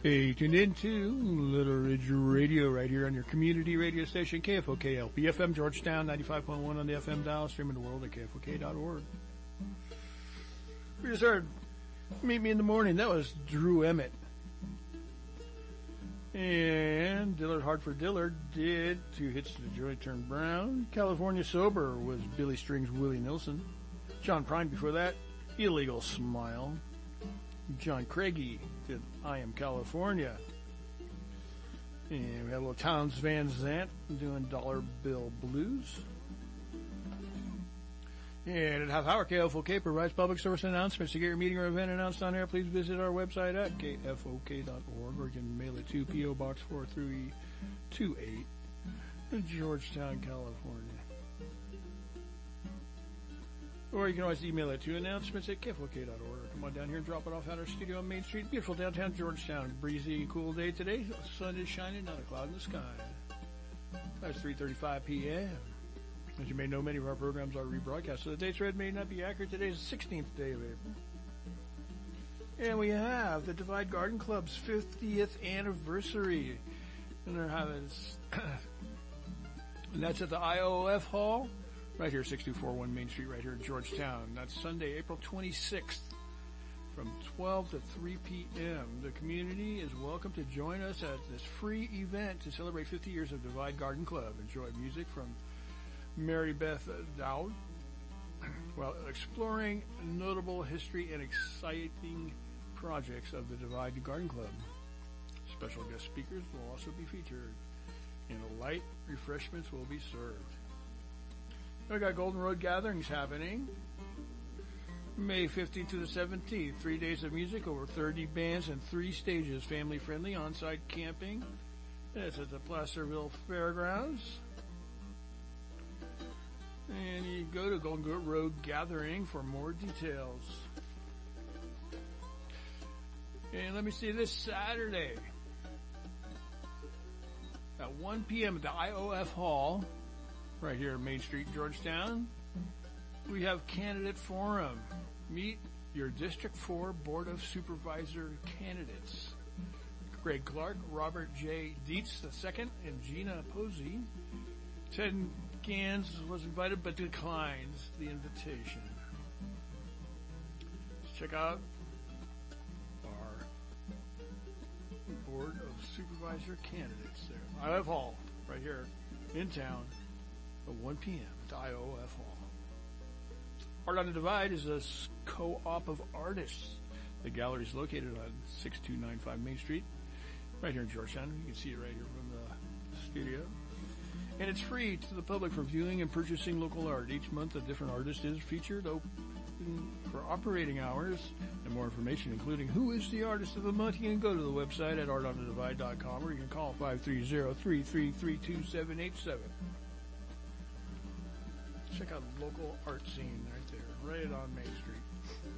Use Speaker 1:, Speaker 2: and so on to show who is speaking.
Speaker 1: Hey, tuned in to Little Ridge Radio right here on your community radio station, KFOK LP-FM, Georgetown, 95.1 on the FM dial, streaming the world at KFOK.org. We just heard Meet Me in the Morning. That was Drew Emmett. And Dillard Hartford Dillard did 2 hits to Joy Turn Brown. California Sober was Billy Strings' Willie Nilsson. John Prine before that, Illegal Smile. John Craigie did I Am California. And we had a little Townes Van Zandt doing Dollar Bill Blues. And at half hour, KFOK provides public service announcements. To get your meeting or event announced on air, please visit our website at kfok.org, or you can mail it to P.O. Box 4328, Georgetown, California. Or you can always email it to announcements at kfok.org. Come on down here and drop it off at our studio on Main Street. Beautiful downtown Georgetown. Breezy and cool day today. The sun is shining, not a cloud in the sky. That's 3:35 p.m. As you may know, many of our programs are rebroadcast, so the dates read may not be accurate. Today is the 16th day of April. And we have the Divide Garden Club's 50th anniversary. And they're having, and that's at the IOF Hall, right here, 6241 Main Street, right here in Georgetown. That's Sunday, April 26th, from 12 to 3 p.m. The community is welcome to join us at this free event to celebrate 50 years of Divide Garden Club. Enjoy music from Mary Beth Dowd, while exploring notable history and exciting projects of the Divide Garden Club. Special guest speakers will also be featured, and light refreshments will be served. We got Golden Road Gatherings happening May 15th to the 17th. 3 days of music, over 30 bands, and 3 stages. Family-friendly on-site camping. It's at the Placerville Fairgrounds. And you go to Golden Road Gathering for more details. And let me see, this Saturday at 1 p.m. at the IOF Hall, right here in Main Street, Georgetown, we have Candidate Forum. Meet your District 4 Board of Supervisor candidates. Greg Clark, Robert J. Dietz II, and Gina Posey. Ted Gans was invited but declines the invitation. Let's check out our Board of Supervisor candidates there. IOF Hall, right here in town at 1 p.m. at the IOF Hall. Art on the Divide is a co-op of artists. The gallery is located on 6295 Main Street, right here in Georgetown. You can see it right here from the studio. And it's free to the public for viewing and purchasing local art. Each month a different artist is featured open for operating hours. And more information, including who is the artist of the month, you can go to the website at artonthedivide.com, or you can call 530-333-2787. Check out the local art scene right there, right on Main Street.